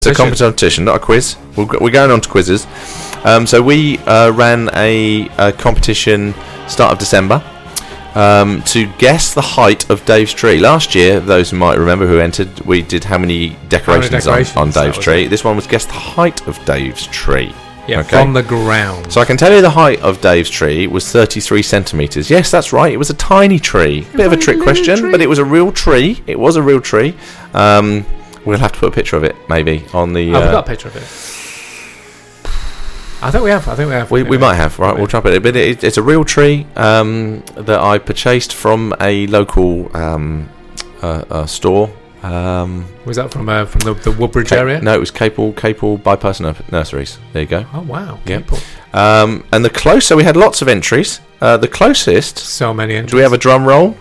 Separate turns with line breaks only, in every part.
It's a competition, not a quiz. We're going on to quizzes. So we ran a competition start of December to guess the height of Dave's tree. Last year, those who might remember who entered, we did how many decorations on Dave's tree. This one was guess the height of Dave's tree.
Yeah, okay. From the ground.
So I can tell you the height of Dave's tree was 33 centimetres. Yes, that's right. It was a tiny tree. Bit of a trick question, but it was a real tree. It was a real tree. We'll have to put a picture of it, maybe, on the...
We've got a picture of it. I think we have.
We might have, right? We'll try it. But it's a real tree that I purchased from a local store.
Was that from the Woodbridge area?
No, it was Capel Bypass Nurseries. There you go.
Oh, wow.
Capel. And the closer, we had lots of entries. The closest...
So many entries.
Do we have a drum roll?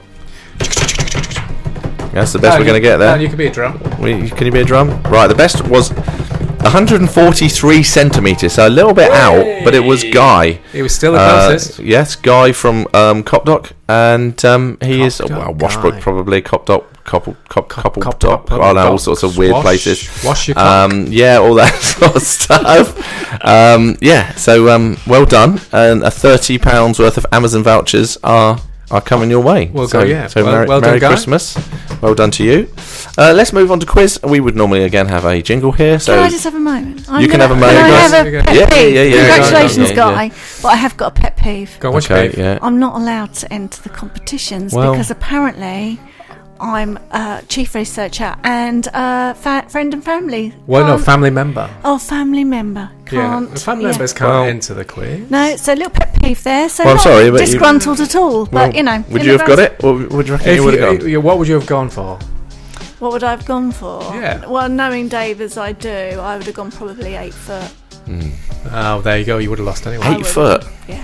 That's the best we're going to get there.
You can be a drum.
Can you be a drum? Right, the best was 143 centimetres, so a little bit out, but it was Guy.
He was still the closest.
Yes, Guy from Copdock, and he is Washbrook, probably Copdock, Copdock, all sorts of weird places.
Wash your cock.
Yeah, all that sort of stuff. Yeah, so well done, and £30 worth of Amazon vouchers are coming your way.
So well
Merry
done,
Christmas. Well done to you. Let's move on to quiz. We would normally again have a jingle here. So
can I just have a moment?
You can have a moment.
I have a pet peeve?
Yeah.
Congratulations, Guy. But I have got a pet peeve.
Go on, what's your peeve?
Yeah.
I'm not allowed to enter the competitions because apparently I'm a chief researcher and friend and family.
Well, no, family member.
Oh, family member. Can't.
Family members can't enter the quiz.
No, it's a little pet peeve there. So
I'm sorry, but
disgruntled at all. But you know,
would you have got it? Or would you reckon you would have gone?
What would you have gone for?
What would I have gone for?
Yeah.
Well, knowing Dave as I do, I would have gone probably 8 foot.
Oh, there you go. You would have lost anyway.
8 foot.
Yeah.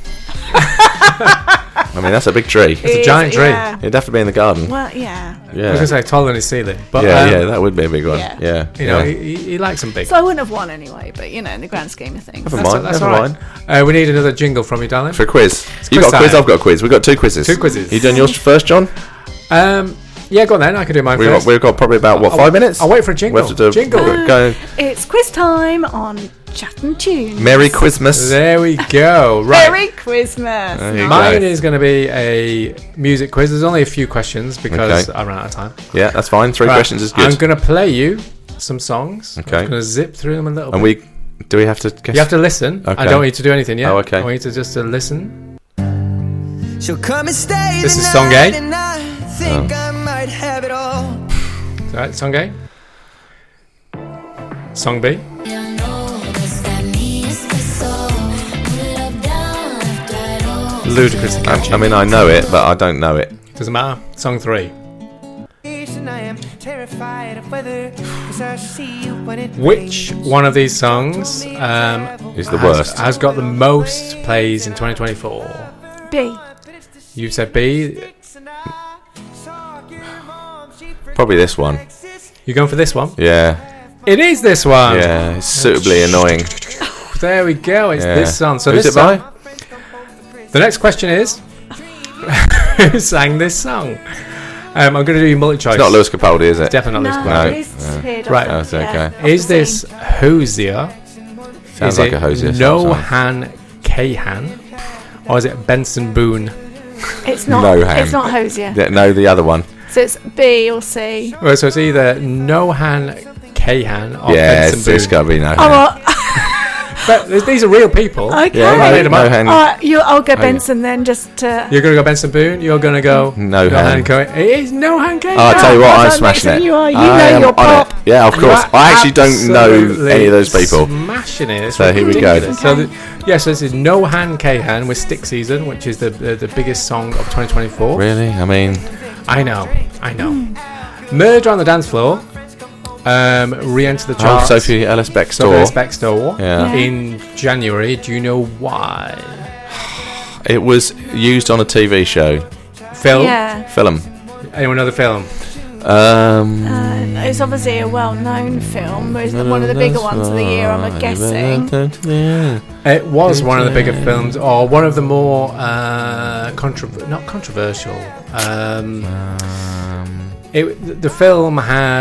I mean, that's a big tree.
It's a giant tree.
Yeah.
It'd have to be in the garden.
Well, yeah.
I was going to say taller than his ceiling. But,
yeah, that would be a big one. Yeah.
You know, he likes them big.
So I wouldn't have won anyway, but you know, in the grand scheme of things.
Never mind.
We need another jingle from you, darling.
For a quiz. You've got a quiz, I've got a quiz. We've got 2 quizzes.
2 quizzes.
You done yours first, John?
Yeah, go on then. I can do mine first.
We've got probably about, 5 minutes?
I'll wait for a jingle.
We have to do
jingle.
Go. It's quiz time on Chat and Tunes.
Merry Christmas.
There we go. Right.
Merry Christmas.
Mine is going to be a music quiz. There's only a few questions because I ran out of time.
Yeah, that's fine. 3 questions is good.
I'm going to play you some songs.
Okay.
I'm going to zip through them a little bit.
And do we have to guess?
You have to listen.
Okay.
I don't need to do anything yet.
Oh, okay.
I want you to just listen.
She'll come and stay
This is song A.
I might have it all.
Right, song A. Song B. Ludicrous and catchy.
I mean, I know it, but I don't know it.
Doesn't matter. Song 3. Which one of these songs
is the worst?
Has got the most plays in 2024?
B.
You said B.
Probably this one.
You going for this one?
Yeah.
It is this one.
Yeah, it's suitably annoying.
There we go. It's this song. So
who's
this
it by?
song, the next question is, who sang this song? I'm going to do you multi-choice.
It's not Lewis Capaldi, is it?
Definitely not Lewis
Capaldi.
Right.
That's okay.
Is this Hosier?
Sounds like a Hosier.
Nohan Kahan? Or is it Benson Boone?
It's not. It's not Hosier.
No, the other one.
So it's B or C.
Well, so it's either Nohan Kahan or Benson Boone.
It's got to be Nohan.
Oh, well.
But these are real people.
Okay.
Yeah, Nohan.
I'll go Benson then. Just to...
You're going to go Benson Boone. You're going to go
Nohan
Kahan. It is Nohan Kahan.
I'll tell you what, I'm smashing it.
You know your pop.
Yeah, of course. I actually don't know any of those people.
Smashing it.
So here we go.
So so this is Nohan Kahan with Stick Season, which is the biggest song of 2024.
Really? I mean,
I know. Murder on the Dance Floor. Re-enter the charts.
Sophie Ellis Bextor. Yeah.
In January. Do you know why?
It was used on a TV show.
Film.
Yeah.
Film.
Anyone know the film?
It's obviously a well-known film. It's one of the bigger ones of the year, I'm guessing.
It was one of the bigger films, or one of the more not controversial. The film had